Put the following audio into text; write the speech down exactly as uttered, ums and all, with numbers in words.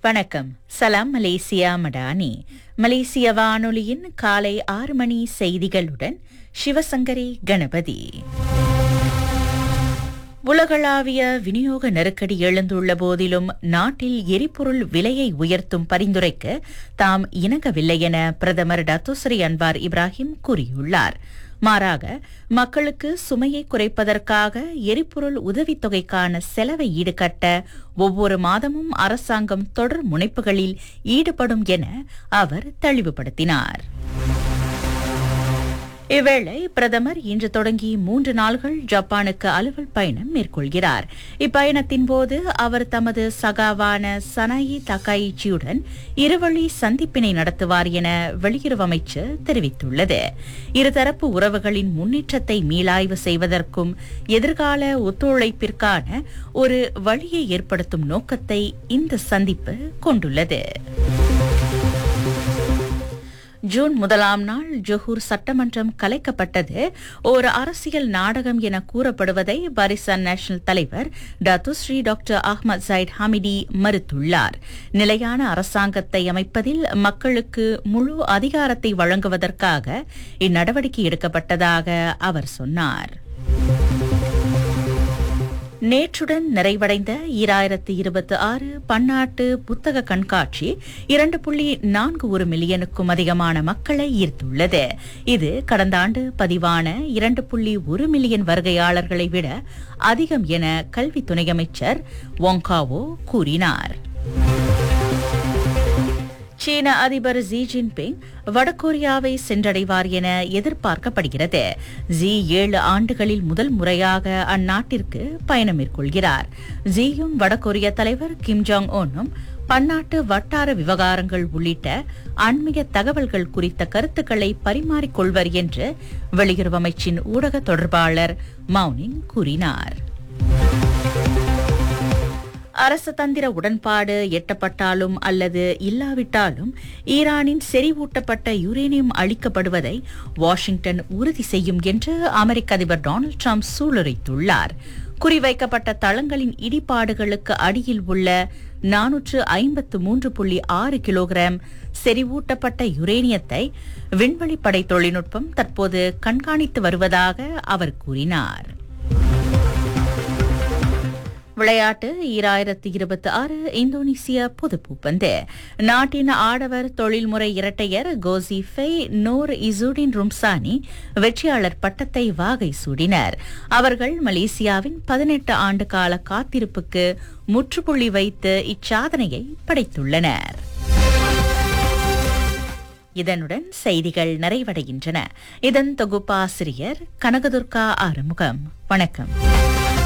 வணக்கம். சலாம் மலேசியா மடானி. மலேசிய வானொலியின் காலை ஆறு மணி செய்திகளுடன் சிவசங்கரி கணபதி. உலகளாவிய விநியோக நெருக்கடி எழுந்துள்ள போதிலும் நாட்டில் எரிபொருள் விலையை உயர்த்தும் பரிந்துரைக்கு தாம் இணங்கவில்லை என பிரதமர் டத்தோஸ்ரீ அன்வார் இப்ராஹிம் கூறியுள்ளார். மாறாக மக்களுக்கு சுமையை குறைப்பதற்காக எரிபொருள் உதவித்தொகைக்கான செலவை ஈடுகட்ட ஒவ்வொரு மாதமும் அரசாங்கம் தொடர் முனைப்புகளில் ஈடுபடும் என அவர் தெளிவுபடுத்தினார். இவ்வேளை பிரதமர் இன்று தொடங்கி மூன்று நாள்கள் ஜப்பானுக்கு அலுவல் பயணம் மேற்கொள்கிறார். இப்பயணத்தின் போது அவர் தமது சகாவான சனாயி தக்காயிச்சியுடன் இருவழி சந்திப்பினை நடத்துவார் என வெளியுறவு அமைச்சு தெரிவித்துள்ளது. இருதரப்பு உறவுகளின் முன்னேற்றத்தை மீளாய்வு செய்வதற்கும் எதிர்கால ஒத்துழைப்பிற்கான ஒரு வழியை ஏற்படுத்தும் நோக்கத்தை இந்த சந்திப்பு கொண்டுள்ளது. ஜூன் முதலாம் நாள் ஜொஹூர் சட்டமன்றம் கலைக்கப்பட்டது ஒரு அரசியல் நாடகம் என கூறப்படுவதை பாரிசான் நேஷனல் தலைவர் Datuk Seri doctor Ahmad side Hamidi மறுத்துள்ளார். நிலையான அரசாங்கத்தை அமைப்பதில் மக்களுக்கு முழு அதிகாரத்தை வழங்குவதற்காக இந்நடவடிக்கை எடுக்கப்பட்டதாக அவர் சொன்னார். நேற்றுடன் நிறைவடைந்த ஈராயிரத்து இருபத்தி ஆறு பன்னாட்டு புத்தக கண்காட்சி இரண்டு புள்ளி நான்கு ஒரு மில்லியனுக்கும் அதிகமான மக்களை ஈர்த்துள்ளது. இது கடந்த ஆண்டு பதிவான இரண்டு புள்ளி ஒரு மில்லியன் வருகையாளர்களை விட அதிகம் என கல்வி துணை அமைச்சர் வாங்காவோ கூறினார். சீன அதிபர் ஜி ஜின்பிங் வடகொரியாவை சென்றடைவார் என எதிர்பார்க்கப்படுகிறது. ஜி ஏழு ஆண்டுகளில் முதல் முறையாக அந்நாட்டிற்கு பயணம் மேற்கொள்கிறார். ஜியும் வடகொரிய தலைவர் கிம் ஜாங் உன்னும் பன்னாட்டு வட்டார விவகாரங்கள் உள்ளிட்ட அண்மைய தகவல்கள் குறித்த கருத்துக்களை பரிமாறிக்கொள்வர் என்று வெளியுறவு அமைச்சின் ஊடக தொடர்பாளர் மௌனிங் கூறினார். அரசு தந்திர உடன்பாடு எட்டப்பட்டாலும் அல்லது இல்லாவிட்டாலும் ஈரானின் செறிவூட்டப்பட்ட யுரேனியம் அளிக்கப்படுவதை வாஷிங்டன் உறுதி செய்யும் என்று அமெரிக்க அதிபர் டொனால்டு டிரம்ப் சூளுரைத்துள்ளார். குறிவைக்கப்பட்ட தளங்களின் இடிபாடுகளுக்கு அடியில் உள்ள நானூற்று ஐம்பத்து மூன்று புள்ளி ஆறு கிலோகிராம் செறிவூட்டப்பட்ட யுரேனியத்தை விண்வெளிப்படை தொழில்நுட்பம் தற்போது கண்காணித்து வருவதாக அவர் கூறினார். விளையாட்டு ஈராயிரத்து இருபத்தி ஆறு இந்தோனேசிய பொதுப்பூப்பந்து. நாட்டின் ஆடவர் தொழில்முறை இரட்டையர் கோசி ஃபெய் நோர் இசுடின் ரும்சானி வெற்றியாளர் பட்டத்தை வாகை சூடினர். அவர்கள் மலேசியாவின் பதினெட்டு ஆண்டு கால காத்திருப்புக்கு முற்றுப்புள்ளி வைத்து இச்சாதனையை படைத்துள்ளனர். இதனுடன் செய்திகள் நிறைவடைகின்றன. இதன் தொகுப்பாசிரியர் கனகதுர்கா ஆறுமுகம். வணக்கம்.